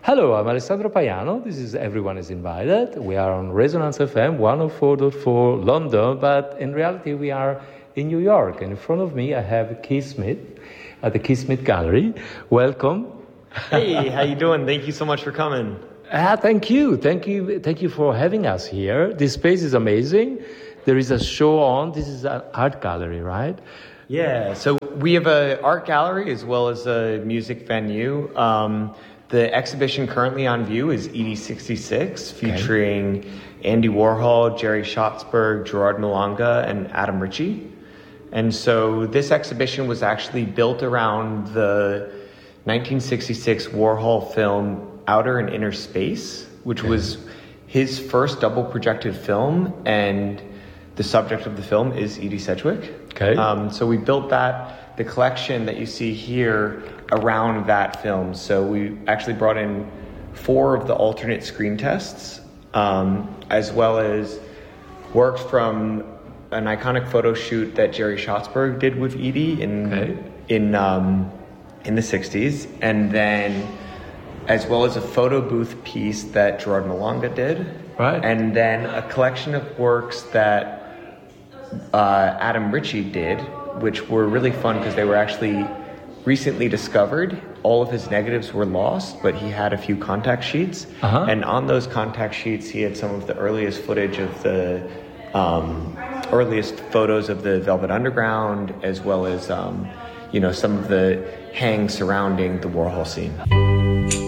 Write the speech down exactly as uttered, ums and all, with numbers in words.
Hello, I'm Alessandro Paiano. This is Everyone is Invited. We are on Resonance F M one oh four point four London, but in reality we are in New York. And in front of me I have Keith Smith at the Keith Smith Gallery. Welcome. Hey, how you doing? Thank you so much for coming. Ah, thank you. Thank you. Thank you for having us here. This space is amazing. There is a show on. This is an art gallery, right? Yeah, so we have an art gallery as well as a music venue. Um, the exhibition currently on view is E D sixty-six, featuring okay. Andy Warhol, Jerry Schatzberg, Gerard Malanga, and Adam Ritchie. And so this exhibition was actually built around the nineteen sixty-six Warhol film Outer and Inner Space, which okay. was his first double projected film, and the subject of the film is Edie Sedgwick. Okay. Um, so we built that, the collection that you see here, around that film. So we actually brought in four of the alternate screen tests, um, as well as works from an iconic photo shoot that Jerry Schatzberg did with Edie in okay. in um, in the sixties, and then as well as a photo booth piece that Gerard Malanga did, right, and then a collection of works that uh, Adam Ritchie did, which were really fun because they were actually recently discovered. All of his negatives were lost, but he had a few contact sheets, uh-huh. and on those contact sheets he had some of the earliest footage of the um, earliest photos of the Velvet Underground, as well as um, you know, some of the hangs surrounding the Warhol scene.